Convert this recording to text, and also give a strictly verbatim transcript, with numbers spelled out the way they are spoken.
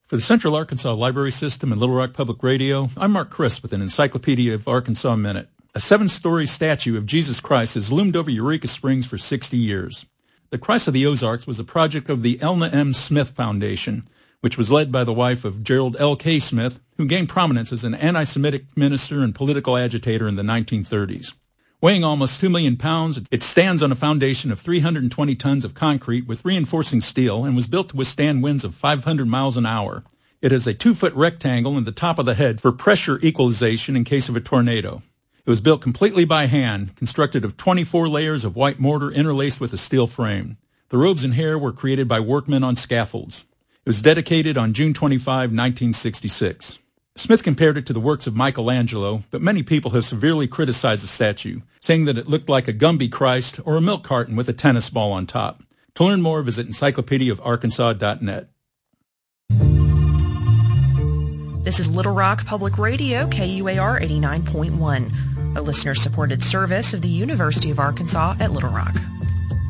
For the Central Arkansas Library System and Little Rock Public Radio, I'm Mark Crisp with an Encyclopedia of Arkansas Minute. A seven-story statue of Jesus Christ has loomed over Eureka Springs for sixty years. The Christ of the Ozarks was a project of the Elna M. Smith Foundation, which was led by the wife of Gerald L K. Smith, who gained prominence as an anti-Semitic minister and political agitator in the nineteen thirties. Weighing almost two million pounds, it stands on a foundation of three hundred twenty tons of concrete with reinforcing steel and was built to withstand winds of five hundred miles an hour. It is a two-foot rectangle in the top of the head for pressure equalization in case of a tornado. It was built completely by hand, constructed of twenty-four layers of white mortar interlaced with a steel frame. The robes and hair were created by workmen on scaffolds. It was dedicated on June twenty-fifth, nineteen sixty-six. Smith compared it to the works of Michelangelo, but many people have severely criticized the statue, saying that it looked like a Gumby Christ or a milk carton with a tennis ball on top. To learn more, visit encyclopedia of arkansas dot net. This is Little Rock Public Radio, K U A R eighty-nine point one, a listener-supported service of the University of Arkansas at Little Rock.